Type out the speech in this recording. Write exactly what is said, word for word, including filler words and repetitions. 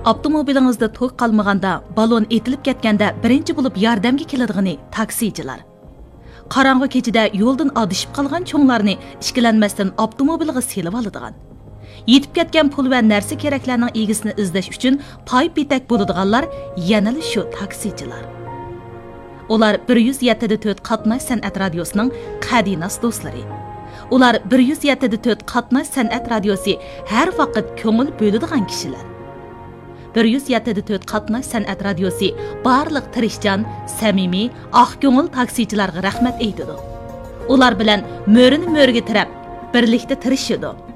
Avtomobilingizda to'q qalmaganda, balon etilib ketganda birinchi bo'lib yordamga keladigan taksichilar. Qarang'i kechida yo'ldan adishib qolgan cho'nglarni ishkilanmasdan avtomobilga selib oladigan. Yetib ketgan pul va narsa keraklarning egisini izlash uchun pay petak bo'ladiganlar yana shu taksichilar. Ular bir yuz yetti nuqta to'rt qatnash san'at radiosining qadinas do'stlari. Ular bir yuz yetti nuqta to'rt qatnash san'at radiosi har vaqt ko'ngil bo'ladigan kishilar. bir yuz yetti nuqta to'rt qatnash san'at radiosi barliq tirishchan, samimiy, oq ko'ngil taksichilarga rahmat aytadi. Ular bilan mo'rini mo'riga tirab, birlikda tirishidi.